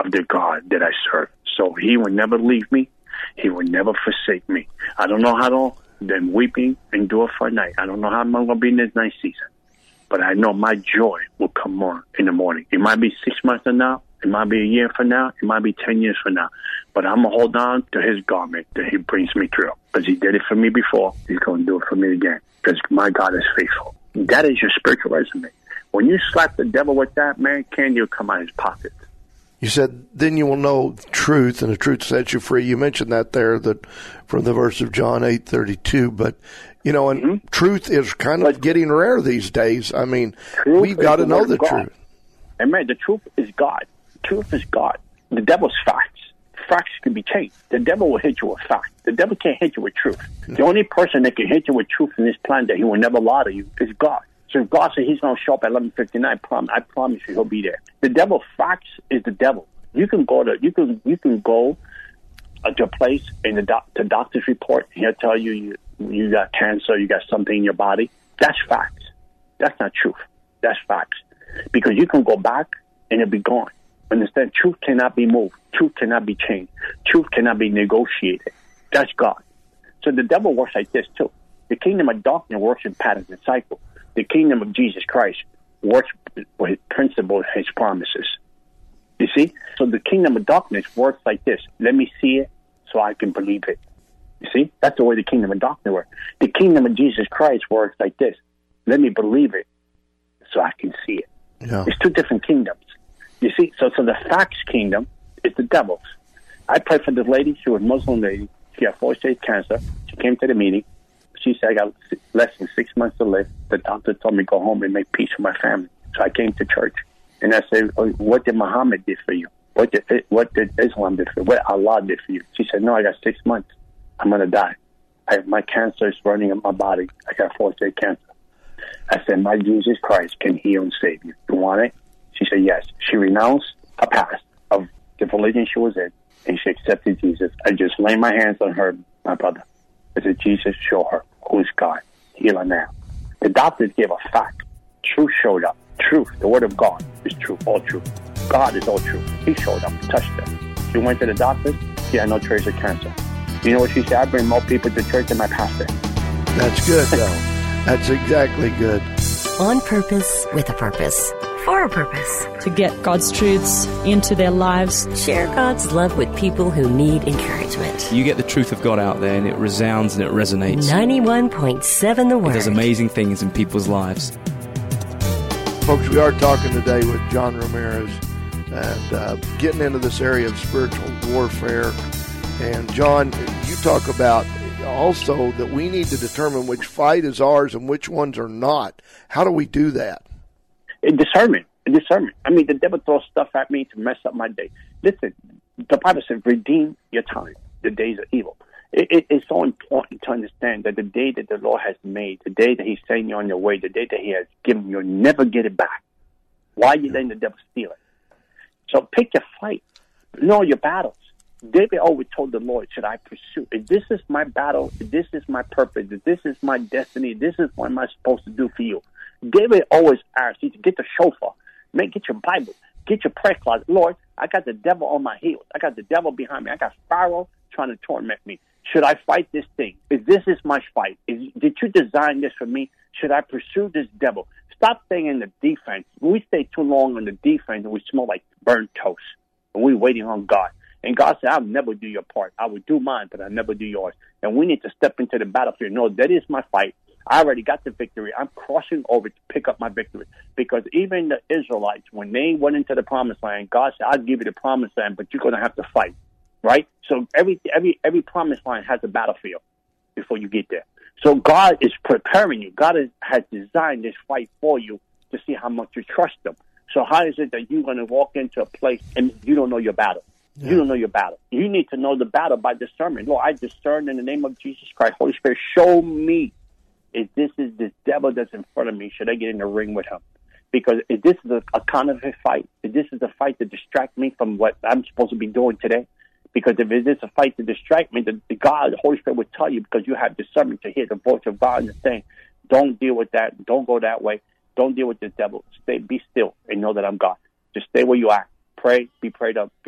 of the God that I serve. So he will never leave me. He will never forsake me. I don't know how long then weeping endure for a night. I don't know how I'm going to be in this night season. But I know my joy will come more in the morning. It might be 6 months from now. It might be a year from now. It might be 10 years from now. But I'm going to hold on to his garment that he brings me through. Because he did it for me before. He's going to do it for me again. Because my God is faithful. That is your spiritual resume. When you slap the devil with that, man, candy will come out of his pocket. You said, then you will know the truth, and the truth sets you free. You mentioned that there, that from the verse of John 8:32. But, you know, and truth is kind of getting rare these days. I mean, we've got to know the truth. Amen. The truth is God. Truth is God. The devil's facts. Facts can be changed. The devil will hit you with facts. The devil can't hit you with truth. The only person that can hit you with truth in this planet that he will never lie to you is God. So if God said he's going to show up at 11:59, I promise you he'll be there. The devil facts is the devil. You can go to a place in the doctor's report. And he'll tell you got cancer, you got something in your body. That's facts. That's not truth. That's facts. Because you can go back and it'll be gone. Understand? Truth cannot be moved. Truth cannot be changed. Truth cannot be negotiated. That's God. So the devil works like this too. The kingdom of darkness works in patterns and cycles. The kingdom of Jesus Christ works with his principles, his promises. You see? So the kingdom of darkness works like this. Let me see it so I can believe it. You see? That's the way the kingdom of darkness works. The kingdom of Jesus Christ works like this. Let me believe it so I can see it. Yeah. It's two different kingdoms. You see? So the facts kingdom is the devil's. I prayed for this lady. She was a Muslim lady. She had 4-stage cancer. She came to the meeting. She said, I got less than 6 months to live. The doctor told me to go home and make peace with my family. So I came to church. And I said, what did Muhammad do for you? What did Islam do for you? What Allah did for you? She said, no, I got 6 months. I'm going to die. My cancer is running in my body. I got 4-stage cancer. I said, my Jesus Christ can heal and save you. You want it? She said, yes. She renounced her past of the religion she was in, and she accepted Jesus. I just laid my hands on her, my brother. I said, Jesus, show her who's God. Heal her now. The doctors gave a fact. Truth showed up. Truth, the word of God, is truth, all truth. God is all truth. He showed up, touched her. She went to the doctors. She had no trace of cancer. You know what she said? I bring more people to church than my pastor. That's good, though. That's exactly good. On purpose, with a purpose. For a purpose. To get God's truths into their lives. Share God's love with people who need encouragement. You get the truth of God out there and it resounds and it resonates. 91.7 The Word. It does amazing things in people's lives. Folks, we are talking today with John Ramirez and getting into this area of spiritual warfare. And John, you talk about also that we need to determine which fight is ours and which ones are not. How do we do that? Discernment. I mean, the devil throws stuff at me to mess up my day. Listen, the Bible says, redeem your time. The days are evil. It's so important to understand that the day that the Lord has made, the day that he's sending you on your way, the day that he has given you, you'll never get it back. Why are you letting the devil steal it? So pick your fight. Know your battles. David always told the Lord, should I pursue? If this is my battle, if this is my purpose, if this is my destiny, this is what am I supposed to do for you? David always asked, he said, get the shofar, get your Bible, get your prayer closet. Lord, I got the devil on my heels. I got the devil behind me. I got Pharaoh trying to torment me. Should I fight this thing? If this is my fight, did you design this for me? Should I pursue this devil? Stop staying in the defense. When we stay too long on the defense, we smell like burnt toast. And we're waiting on God. And God said, I'll never do your part. I will do mine, but I'll never do yours. And we need to step into the battlefield. No, that is my fight. I already got the victory. I'm crossing over to pick up my victory. Because even the Israelites, when they went into the promised land, God said, I'll give you the promised land, but you're going to have to fight. Right? So every promised land has a battlefield before you get there. So God is preparing you. God has designed this fight for you to see how much you trust him. So how is it that you're going to walk into a place and you don't know your battle? Yeah. You don't know your battle. You need to know the battle by discernment. Lord, I discern in the name of Jesus Christ. Holy Spirit, show me if this is this devil that's in front of me. Should I get in the ring with him? Because if this is a counterfeit fight, if this is a fight to distract me from what I'm supposed to be doing today, because if it is a fight to distract me, the God, the Holy Spirit would tell you, because you have discernment to hear the voice of God and saying, don't deal with that. Don't go that way. Don't deal with this devil. Be still and know that I'm God. Just stay where you are. Pray, be prayed up.